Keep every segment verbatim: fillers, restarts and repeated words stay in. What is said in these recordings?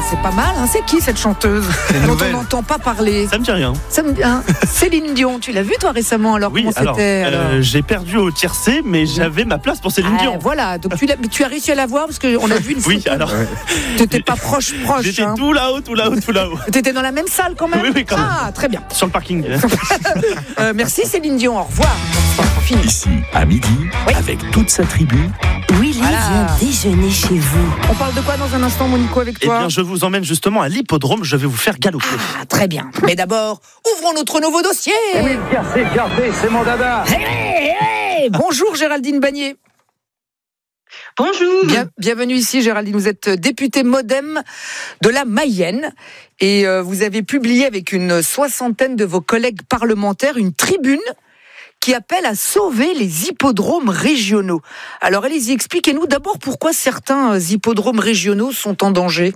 c'est pas mal. Hein. C'est qui cette chanteuse dont on n'entend pas parler? Ça me dit rien. Ça me... hein. Céline Dion, tu l'as vue toi récemment alors? Oui, comment alors, c'était alors euh, j'ai perdu au tiercé, mais j'avais ma place pour Céline ah, Dion. Voilà, donc tu, l'as... tu as réussi à la voir parce qu'on a vu une photo. Oui, alors. Tu n'étais pas proche, proche. J'étais hein. tout là-haut, tout là-haut, tout là-haut. Tu étais dans la même salle quand même? Oui, oui, quand même. Ah, très bien. Sur le parking. euh, merci Céline Dion, au revoir. Fini. Ici, à midi, oui. avec toute sa tribu. Willy voilà. vient déjeuner chez vous. On parle de quoi dans un instant, Monico, avec toi? Eh bien, je vous emmène justement à l'hippodrome. Je vais vous faire galoper. Ah, très bien. Mais d'abord, ouvrons notre nouveau dossier. Émile Piercé, Piercé, c'est mon dada. Hey, hey, hey. Bonjour Géraldine Bagné. Bonjour. Bien, bienvenue ici Géraldine, vous êtes députée MoDem de la Mayenne et euh, vous avez publié avec une soixantaine de vos collègues parlementaires une tribune qui appelle à sauver les hippodromes régionaux. Alors allez-y, expliquez-nous d'abord pourquoi certains hippodromes régionaux sont en danger.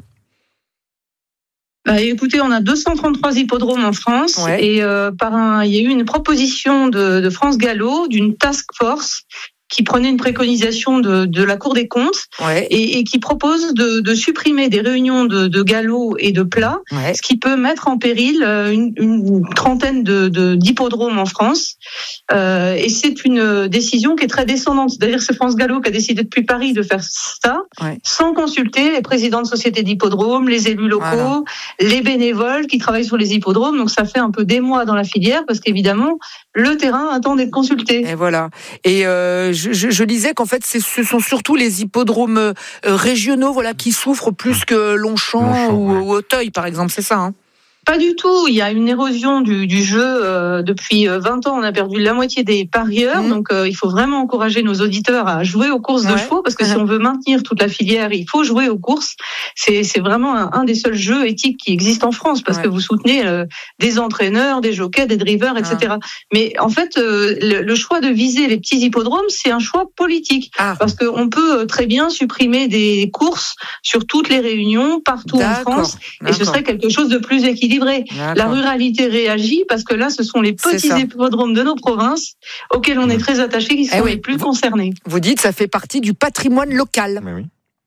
Bah, écoutez, on a deux cent trente-trois hippodromes en France ouais. et euh, par un, il y a eu une proposition de, de France Gallo d'une task force qui prenait une préconisation de, de la Cour des comptes ouais. et, et qui propose de, de supprimer des réunions de, de galop et de plat, ouais. ce qui peut mettre en péril une, une trentaine de, de, d'hippodromes en France. Euh, et c'est une décision qui est très descendante. D'ailleurs, c'est France Gallo qui a décidé depuis Paris de faire ça, ouais. sans consulter les présidents de sociétés d'hippodromes, les élus locaux, voilà. les bénévoles qui travaillent sur les hippodromes. Donc ça fait un peu des mois dans la filière parce qu'évidemment, le terrain attend d'être consulté. Et voilà. Et euh, je, je, je lisais qu'en fait, c'est, ce sont surtout les hippodromes euh, régionaux, voilà, qui souffrent plus que Longchamp, Longchamp ou, ouais. ou Auteuil, par exemple. C'est ça, hein? Pas du tout. Il y a une érosion du, du jeu. Euh, depuis vingt ans, on a perdu la moitié des parieurs. Mmh. Donc, euh, il faut vraiment encourager nos auditeurs à jouer aux courses ouais. de chevaux, parce que mmh. si on veut maintenir toute la filière, il faut jouer aux courses. C'est, c'est vraiment un, un des seuls jeux éthiques qui existent en France, parce ouais. que vous soutenez euh, des entraîneurs, des jockeys, des drivers, et cetera. Ah. Mais en fait, euh, le, le choix de viser les petits hippodromes, c'est un choix politique, ah. parce qu'on peut très bien supprimer des courses sur toutes les réunions, partout D'accord. en France, D'accord. et ce serait quelque chose de plus équilibré. D'accord. La ruralité réagit parce que là, ce sont les petits hippodromes de nos provinces auxquels on est très attachés qui sont eh oui. les plus concernés. Vous dites ça fait partie du patrimoine local. Mais oui.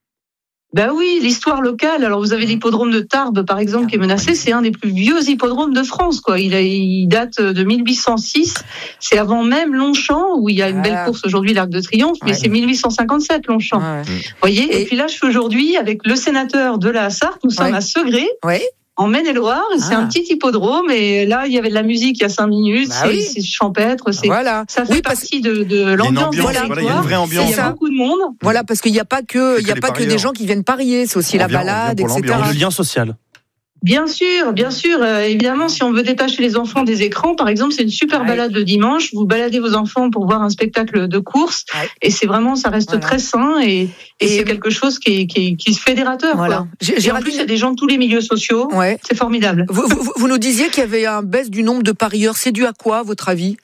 Ben oui, l'histoire locale. Alors vous avez l'hippodrome de Tarbes, par exemple, qui est menacé. C'est un des plus vieux hippodromes de France, quoi. Il, a, il date de mille huit cent six. C'est avant même Longchamp, où il y a une belle course aujourd'hui, l'Arc de Triomphe, mais ouais. c'est mille huit cent cinquante-sept, Longchamp. Ouais. Vous voyez. Et, et puis là, je suis aujourd'hui avec le sénateur de la Sarthe. Nous sommes ouais. à Segré. Ouais. En Maine-et-Loire, ah. c'est un petit hippodrome, et là, il y avait de la musique il y a cinq minutes, bah c'est, oui. c'est champêtre, c'est, voilà. ça fait oui, partie de, de l'ambiance. Il y a une ambiance, voilà, il y a une vraie ambiance. Il y a beaucoup de monde. Voilà, parce qu'il n'y a pas que, il y a pas que des gens qui viennent parier, c'est aussi on la vient, balade, et cetera. Le lien social. Bien sûr, bien sûr. Euh, évidemment, si on veut détacher les enfants des écrans, par exemple, c'est une super ouais. balade le dimanche. Vous baladez vos enfants pour voir un spectacle de course, ouais. et c'est vraiment, ça reste voilà. très sain, et, et, et c'est quelque chose qui est, qui est, qui est fédérateur. Voilà. Quoi. J'ai, j'ai et en plus, il y a des gens de tous les milieux sociaux. Ouais. C'est formidable. Vous, vous, vous nous disiez qu'il y avait un baisse du nombre de parieurs. C'est dû à quoi, à votre avis?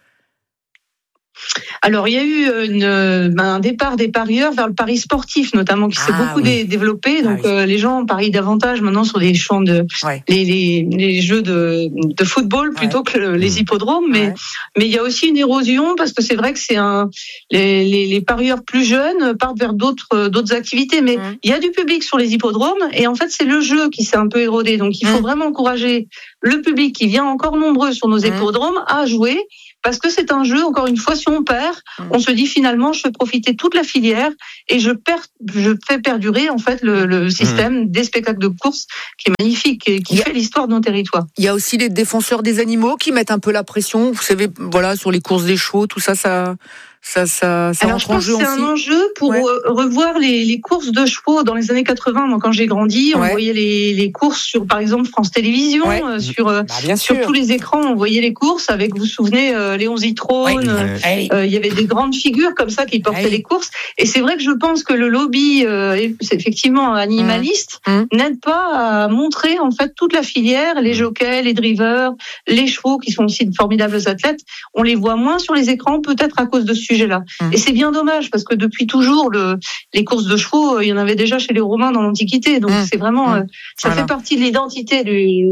Alors, il y a eu une, un départ des parieurs vers le pari sportif, notamment, qui s'est ah, beaucoup oui. développé. Donc, ah, oui. euh, les gens parient davantage maintenant sur des champs de, ouais. les, les, les jeux de, de football plutôt ouais. que les hippodromes. Mais, ouais. mais il y a aussi une érosion parce que c'est vrai que c'est un, les, les, les parieurs plus jeunes partent vers d'autres, d'autres activités. Mais mmh. il y a du public sur les hippodromes et en fait, c'est le jeu qui s'est un peu érodé. Donc, il faut mmh. vraiment encourager le public qui vient encore nombreux sur nos mmh. hippodromes à jouer. Parce que c'est un jeu, encore une fois, si on perd, mmh. on se dit finalement, je fais profiter toute la filière et je, perds, je fais perdurer en fait le, le système mmh. des spectacles de course qui est magnifique et qui a, fait l'histoire de nos territoires. Il y a aussi les défenseurs des animaux qui mettent un peu la pression, vous savez, voilà, sur les courses des chevaux, tout ça, ça... Ça, ça, ça Alors, je pense que c'est un enjeu pour ouais. revoir les, les courses de chevaux dans les années quatre-vingts. Moi, quand j'ai grandi, on ouais. voyait les, les courses sur, par exemple, France Télévisions, ouais. euh, sur, bah, sur tous les écrans, on voyait les courses avec, vous vous souvenez, euh, Léon Zitrone. Il ouais. euh, y avait des grandes figures comme ça qui portaient ouais. les courses. Et c'est vrai que je pense que le lobby, euh, c'est effectivement animaliste, mmh. n'aide pas à montrer en fait toute la filière, les jockeys, les drivers, les chevaux qui sont aussi de formidables athlètes. On les voit moins sur les écrans, peut-être à cause de ce sujet-là. Mmh. Et c'est bien dommage parce que depuis toujours, le, les courses de chevaux, il y en avait déjà chez les Romains dans l'Antiquité. Donc mmh. c'est vraiment, mmh. euh, ça voilà. fait partie de l'identité du,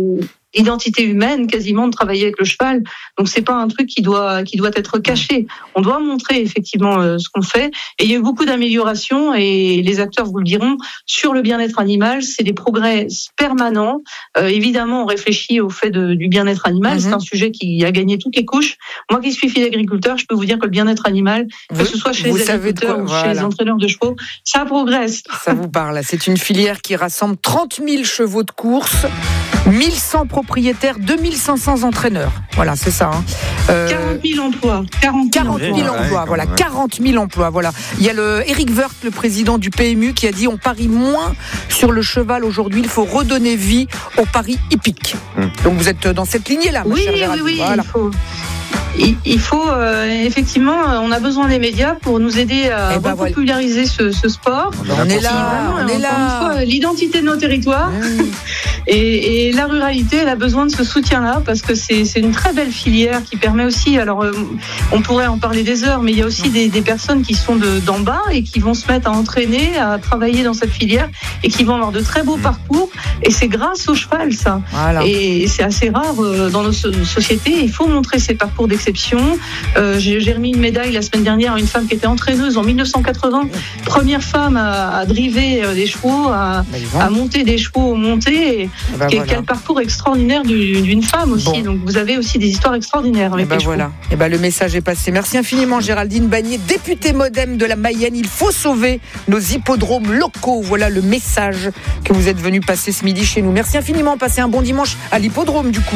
identité humaine quasiment de travailler avec le cheval. Donc c'est pas un truc qui doit qui doit être caché. On doit montrer effectivement euh, ce qu'on fait. Et il y a eu beaucoup d'améliorations et les acteurs vous le diront sur le bien-être animal. C'est des progrès permanents. Euh, évidemment, on réfléchit au fait de, du bien-être animal. Mm-hmm. C'est un sujet qui a gagné toutes les couches. Moi qui suis fille d'agriculteur, je peux vous dire que le bien-être animal, que ce soit chez les agriculteurs ou voilà. chez les entraîneurs de chevaux, ça progresse. Ça vous parle. C'est une filière qui rassemble trente mille chevaux de course, mille cent propriétaires, deux mille cinq cents entraîneurs. Voilà, c'est ça. Hein. Euh, quarante mille emplois. quarante mille emplois, voilà. quarante mille emplois, voilà. Il y a le Eric Woerth, le président du P M U, qui a dit on parie moins sur le cheval aujourd'hui. Il faut redonner vie au pari hippique. Hum. Donc vous êtes dans cette lignée-là, ma oui, chère oui, Géraldine. Oui, oui, voilà. il faut. Il faut euh, effectivement, on a besoin des médias pour nous aider à eh ben populariser voilà. ce, ce sport. On est là, vraiment, on est là. Une fois, l'identité de nos territoires mmh. et, et la ruralité, elle a besoin de ce soutien-là parce que c'est, c'est une très belle filière qui permet aussi. Alors, euh, on pourrait en parler des heures, mais il y a aussi des, des personnes qui sont de, d'en bas et qui vont se mettre à entraîner, à travailler dans cette filière et qui vont avoir de très beaux mmh. parcours. Et c'est grâce au cheval, ça. Voilà. Et c'est assez rare euh, dans nos sociétés. Il faut montrer ces parcours d'exception. Euh, j'ai, j'ai remis une médaille la semaine dernière à une femme qui était entraîneuse en dix-neuf cent quatre-vingts, première femme à, à driver des chevaux, à, à monter des chevaux au monté. Et, ben quel, voilà. quel parcours extraordinaire du, d'une femme aussi. Bon. Donc vous avez aussi des histoires extraordinaires avec et ben les voilà. chevaux. Et ben le message est passé. Merci infiniment Géraldine Bagné, députée MODEM de la Mayenne. Il faut sauver nos hippodromes locaux. Voilà le message que vous êtes venu passer ce midi chez nous. Merci infiniment. Passez un bon dimanche à l'hippodrome du coup.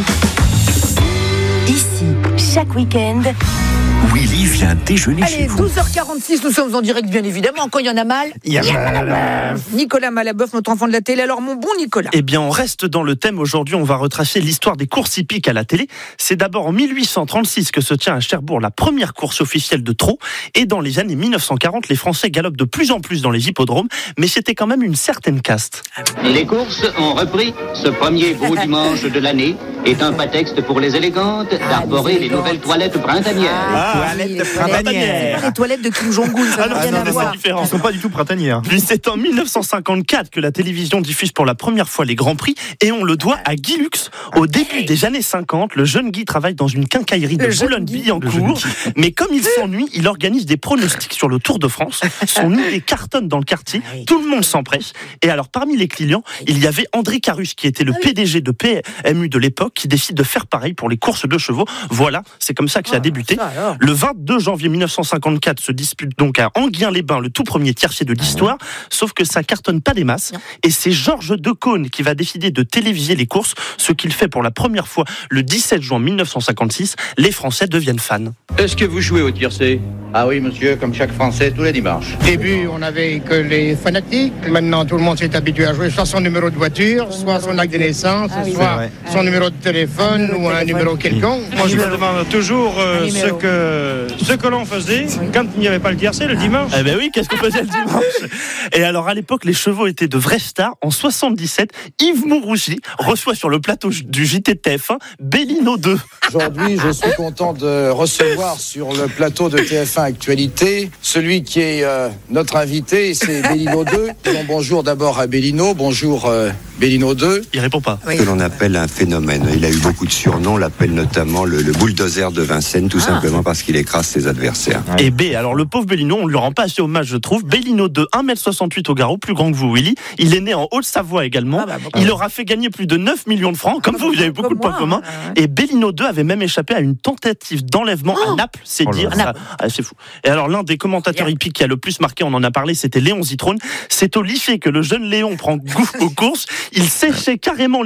Ici, chaque week-end, Willy vient déjeuner Allez, chez vous. douze heures quarante-six, nous sommes en direct bien évidemment. Quand il y en a mal, il y a mal. Nicolas Malaboeuf, notre enfant de la télé. Alors mon bon Nicolas. Eh bien, on reste dans le thème. Aujourd'hui, on va retracer l'histoire des courses hippiques à la télé. C'est d'abord en mille huit cent trente-six que se tient à Cherbourg la première course officielle de trot. Et dans les années mille neuf cent quarante, les Français galopent de plus en plus dans les hippodromes. Mais c'était quand même une certaine caste. Les courses ont repris. Ce premier beau dimanche de l'année est un prétexte pour les élégantes d'arborer ah, les, les nouvelles toilettes printanières. Ah, toilettes de printanières. C'est pas les toilettes de Kim Jong-un, ça n'a ah rien à voir. Ils ne sont pas du tout printanières. Puis c'est en mille neuf cent cinquante-quatre que la télévision diffuse pour la première fois les Grands Prix et on le doit à Guy Lux. Au début des années cinquante, le jeune Guy travaille dans une quincaillerie de Boulogne-Billancourt. Mais comme il s'ennuie, il organise des pronostics sur le Tour de France. Son idée cartonne dans le quartier. Tout le monde s'empresse. Et alors, parmi les clients, il y avait André Carus, qui était le P D G de P M U de l'époque, qui décide de faire pareil pour les courses de chevaux. Voilà, c'est comme ça que ça a débuté. Le vingt-deux janvier mille neuf cent cinquante-quatre se dispute donc à Enghien-les-Bains le tout premier tiercé de l'histoire, sauf que ça cartonne pas des masses. Et c'est Georges Decaune qui va décider de téléviser les courses, ce qu'il fait pour la première fois le dix-sept juin mille neuf cent cinquante-six. Les Français deviennent fans. Est-ce que vous jouez au tiercé ? Ah oui, monsieur, comme chaque Français, tous les dimanches. Au début, on n'avait que les fanatiques. Maintenant, tout le monde s'est habitué à jouer soit son numéro de voiture, soit son acte de naissance, ah oui, soit son numéro de téléphone ou un numéro quelconque. Moi, je me demande toujours euh, ce, que, ce que l'on faisait quand il n'y avait pas le tiercé le dimanche. Eh ben oui, qu'est-ce qu'on faisait le dimanche ? Et alors, à l'époque, les chevaux étaient de vrais stars. En soixante-dix-sept, Yves Mourouzi reçoit sur le plateau du J T de T F un Bellino deux. Aujourd'hui, je suis content de recevoir sur le plateau de T F un Actualité celui qui est euh, notre invité, c'est Bellino deux. Bon, bonjour d'abord à Bellino, bonjour euh, Bellino deux. Il répond pas. Oui. Que l'on appelle un phénomène. Il a eu beaucoup de surnoms, on l'appelle notamment le, le bulldozer de Vincennes, tout ah. simplement parce qu'il écrase ses adversaires. Et B, alors le pauvre Bellino, on lui rend pas assez hommage, je trouve. Bellino deux, un mètre soixante-huit au garrot, plus grand que vous, Willy. Il est né en Haute-Savoie également. Ah bah, bah, il aura fait gagner plus de neuf millions de francs, comme ah, vous, vous avez beaucoup de points communs. Ah, ouais. Et Bellino deux avait même échappé à une tentative d'enlèvement oh. à Naples, c'est oh dire. Ça, ah, c'est fou. Et alors l'un des commentateurs yeah. hippiques qui a le plus marqué, on en a parlé, c'était Léon Zitrone. C'est au lycée que le jeune Léon prend goût aux courses. Il séchait carrément